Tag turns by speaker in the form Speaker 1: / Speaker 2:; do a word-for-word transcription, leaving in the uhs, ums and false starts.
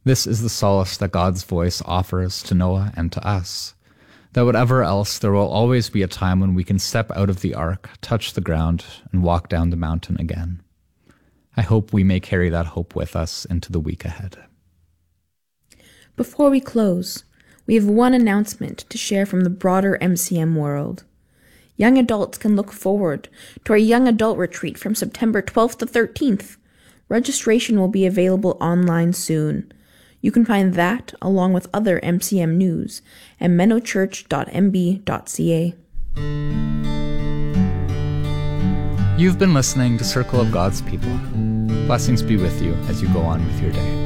Speaker 1: This is the solace that God's voice offers to Noah and to us, that whatever else, there will always be a time when we can step out of the ark, touch the ground, and walk down the mountain again. I hope we may carry that hope with us into the week ahead.
Speaker 2: Before we close, we have one announcement to share from the broader M C M world. Young adults can look forward to our Young Adult Retreat from September twelfth to thirteenth. Registration will be available online soon. You can find that, along with other M C M news, at mennochurch dot m b dot c a.
Speaker 1: You've been listening to Circle of God's People. Blessings be with you as you go on with your day.